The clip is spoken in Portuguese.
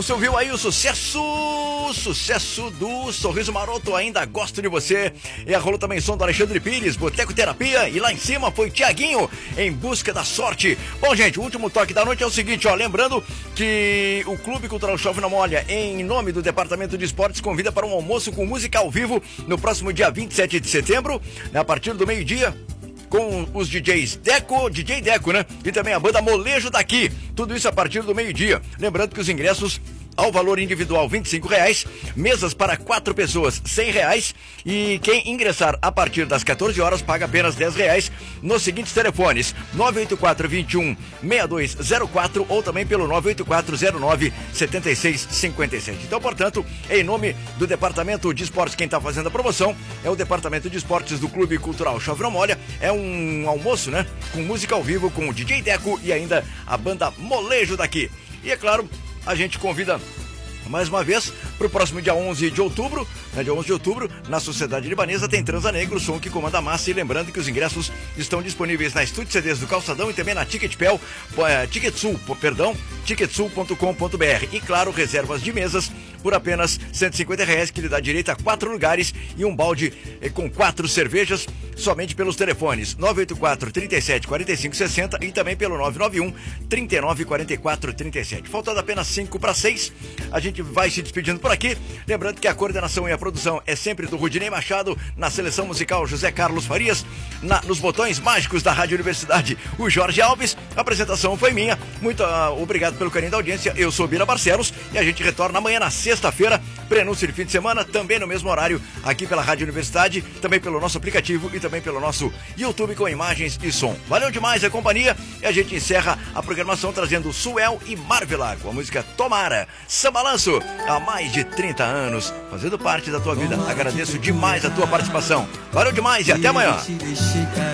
Você ouviu aí o sucesso do Sorriso Maroto, Ainda Gosto de Você. E a rolou também som do Alexandre Pires, Boteco Terapia. E lá em cima foi Tiaguinho, Em Busca da Sorte. Bom, gente, o último toque da noite é o seguinte, ó. Lembrando que o Clube Cultural Chove na Molha, em nome do Departamento de Esportes, convida para um almoço com música ao vivo no próximo dia 27 de setembro, a partir do meio-dia, com os DJs DJ Deco, né? E também a banda Molejo daqui. Tudo isso a partir do meio-dia. Lembrando que os ingressos ao valor individual R$25, mesas para 4 pessoas R$100, e quem ingressar a partir das 14 horas paga apenas R$10 nos seguintes telefones: 984-21-6204 ou também pelo 984-09-7657. Então, portanto, em nome do Departamento de Esportes, quem está fazendo a promoção é o Departamento de Esportes do Clube Cultural Chove na Molha. É um almoço, né? Com música ao vivo, com o DJ Deco e ainda a banda Molejo daqui. E é claro, a gente convida mais uma vez para o próximo dia 11 de outubro, né, dia 11 de outubro, na Sociedade Libanesa tem Transa Negro, som que comanda a massa. E lembrando que os ingressos estão disponíveis na Estúdio CDs do Calçadão e também na Ticketsul.com.br. E claro, reservas de mesas por apenas R$150, que lhe dá direito a 4 lugares e um balde com 4 cervejas, somente pelos telefones 984-37-45-60 e também pelo 991-39-44-37. Faltando apenas 5 para 6, a gente vai se despedindo por aqui. Lembrando que a coordenação e a produção é sempre do Rudinei Machado, na seleção musical José Carlos Farias, nos botões mágicos da Rádio Universidade o Jorge Alves. A apresentação foi minha. Muito obrigado pelo carinho da audiência. Eu sou Bira Barcelos e a gente retorna amanhã na sexta-feira, prenúncio de fim de semana, também no mesmo horário, aqui pela Rádio Universidade, também pelo nosso aplicativo e também pelo nosso YouTube com imagens e som. Valeu demais a companhia e a gente encerra a programação trazendo Suel e Marvela com a música Tomara. Sambalanço, há mais de 30 anos, fazendo parte da tua vida. Agradeço demais a tua participação. Valeu demais e até amanhã.